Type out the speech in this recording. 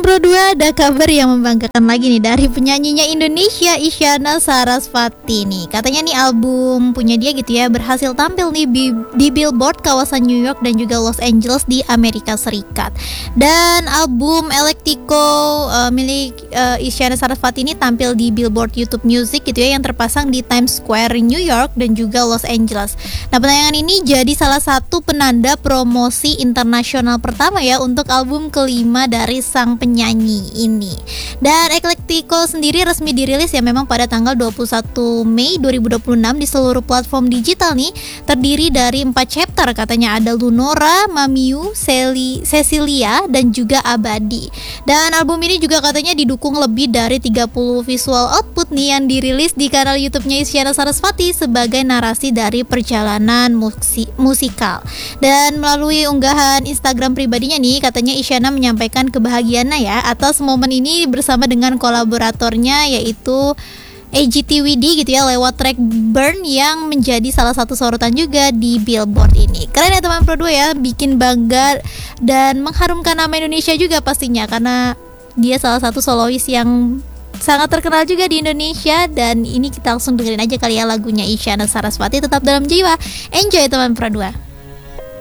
Pro 2, ada kabar yang membanggakan lagi nih dari penyanyinya Indonesia, Isyana Sarasvati nih. Katanya nih album punya dia gitu ya berhasil tampil nih di Billboard kawasan New York dan juga Los Angeles di Amerika Serikat. Dan album Electico milik Isyana Sarasvati ini tampil di Billboard YouTube Music gitu ya yang terpasang di Times Square New York dan juga Los Angeles. Nah, penayangan ini jadi salah satu penanda promosi internasional pertama ya untuk album kelima dari sang penyanyi ini. Dan Eclectico sendiri resmi dirilis ya memang pada tanggal 21 Mei 2026 di seluruh platform digital nih. Terdiri dari 4 chapter, katanya ada Lunora, Mamiu, Cecilia dan juga Abadi. Dan album ini juga katanya didukung lebih dari 30 visual output nih yang dirilis di kanal YouTube-nya Isyana Sarasvati sebagai narasi dari perjalanan musikal. Dan melalui unggahan Instagram pribadinya nih, katanya Isyana menyampaikan kebahagiaannya ya atas momen ini bersama dengan kolaboratornya yaitu AGTWD gitu ya lewat track Burn yang menjadi salah satu sorotan juga di Billboard ini. Keren ya teman Pro 2 ya, bikin bangga dan mengharumkan nama Indonesia juga pastinya karena dia salah satu solois yang sangat terkenal juga di Indonesia. Dan ini kita langsung dengerin aja kali ya lagunya Isyana Sarasvati, Tetap Dalam Jiwa. Enjoy teman Pro 2.